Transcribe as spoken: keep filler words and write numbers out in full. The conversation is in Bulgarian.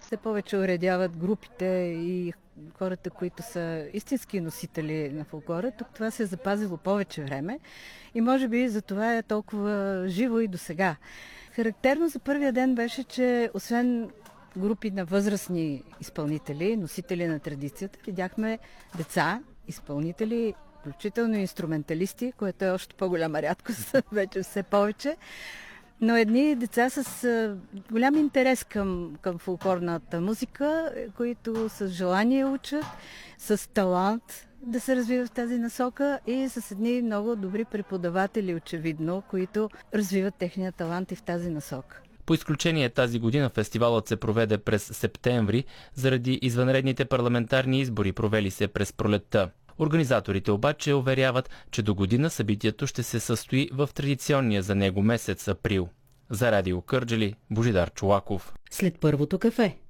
Все повече уредяват групите и хората, които са истински носители на фолклора. Тук това се е запазило повече време и може би за това е толкова живо и до сега. Характерно за първия ден беше, че освен групи на възрастни изпълнители, носители на традицията, видяхме деца, изпълнители, включително инструменталисти, което е още по-голяма рядкост, вече все повече. Но едни деца с а, голям интерес към, към фолклорната музика, които с желание учат, с талант да се развиват в тази насока и с едни много добри преподаватели, очевидно, които развиват техния талант и в тази насока. По изключение тази година фестивалът се проведе през септември заради извънредните парламентарни избори, провели се през пролетта. Организаторите обаче уверяват, че до година събитието ще се състои в традиционния за него месец април. За Радио Кърджали, Божидар Чолаков. След първото кафе.